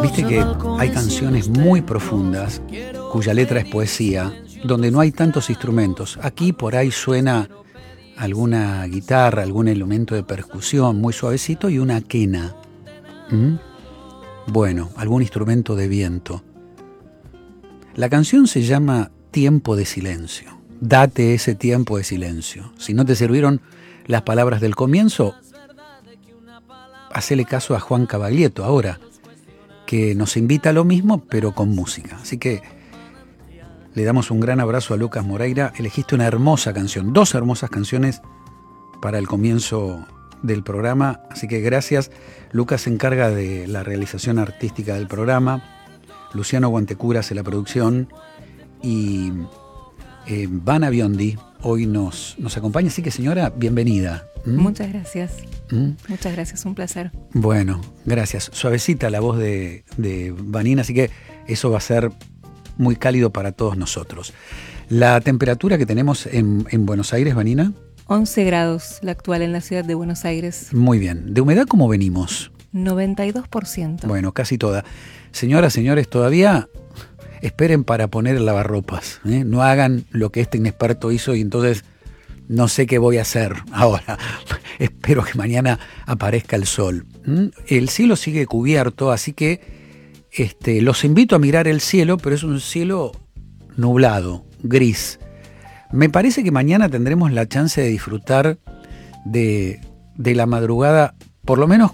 Viste que hay canciones muy profundas cuya letra es poesía, donde no hay tantos instrumentos. Aquí por ahí suena alguna guitarra, algún elemento de percusión muy suavecito y una quena. Bueno, algún instrumento de viento. La canción se llama Tiempo de Silencio. Date ese tiempo de silencio. Si no te sirvieron las palabras del comienzo, hacele caso a Juan Cavaglieto ahora, que nos invita a lo mismo, pero con música. Así que le damos un gran abrazo a Lucas Moreira. Elegiste una hermosa canción, 2 hermosas canciones para el comienzo del programa. Así que gracias. Lucas se encarga de la realización artística del programa. Luciano Guantecura hace la producción. Y Vanna Biondi hoy nos acompaña. Así que, señora, bienvenida. Muchas gracias. Muchas gracias, un placer. Bueno, gracias. Suavecita la voz de Vanina, así que eso va a ser muy cálido para todos nosotros. La temperatura que tenemos en Buenos Aires, Vanina. 11 grados la actual en la ciudad de Buenos Aires. Muy bien. ¿De humedad cómo venimos? 92%. Bueno, casi toda. Señoras, señores, todavía esperen para poner el lavarropas. No hagan lo que este inexperto hizo y entonces no sé qué voy a hacer ahora. Espero que mañana aparezca el sol. El cielo sigue cubierto, así que los invito a mirar el cielo, pero es un cielo nublado, gris. Me parece que mañana tendremos la chance de disfrutar de la madrugada, por lo menos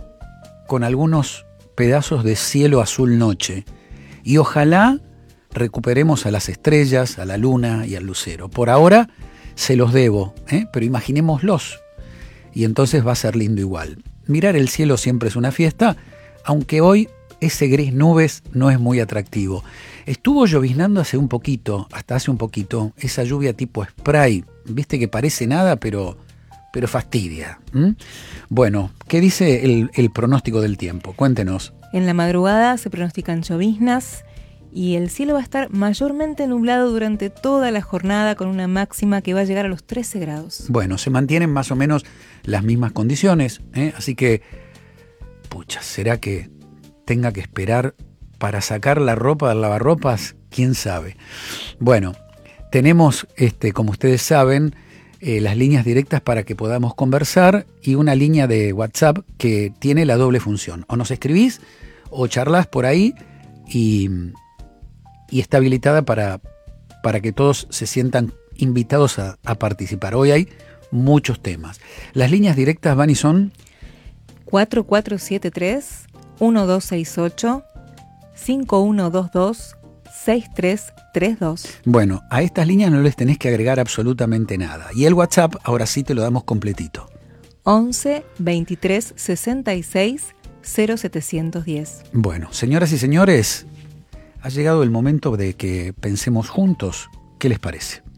con algunos pedazos de cielo azul noche. Y ojalá recuperemos a las estrellas, a la luna y al lucero. Por ahora se los debo, pero imaginémoslos. Y entonces va a ser lindo igual. Mirar el cielo siempre es una fiesta, aunque hoy ese gris nubes no es muy atractivo. Estuvo lloviznando hasta hace un poquito, esa lluvia tipo spray, viste que parece nada, pero fastidia. Bueno, ¿qué dice el pronóstico del tiempo? Cuéntenos. En la madrugada se pronostican lloviznas y el cielo va a estar mayormente nublado durante toda la jornada con una máxima que va a llegar a los 13 grados. Bueno, se mantienen más o menos las mismas condiciones, así que, ¿será que tenga que esperar para sacar la ropa del lavarropas? ¿Quién sabe? Bueno, tenemos, como ustedes saben, las líneas directas para que podamos conversar y una línea de WhatsApp que tiene la doble función. O nos escribís o charlás por ahí y está habilitada para que todos se sientan invitados a participar. Hoy hay muchos temas. Las líneas directas, Vani, son 4473-1268, 5122-6332. Bueno, a estas líneas no les tenés que agregar absolutamente nada. Y el WhatsApp, ahora sí te lo damos completito. 11 23 66 0710. Bueno, señoras y señores, ha llegado el momento de que pensemos juntos. ¿Qué les parece?